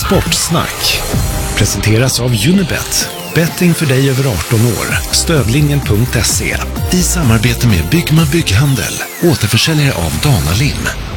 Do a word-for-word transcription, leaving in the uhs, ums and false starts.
Sportsnack presenteras av Unibet. Betting för dig över arton år. Stödlinjen punkt se. I samarbete med Byggma Bygghandel. Återförsäljare av Dana Lim.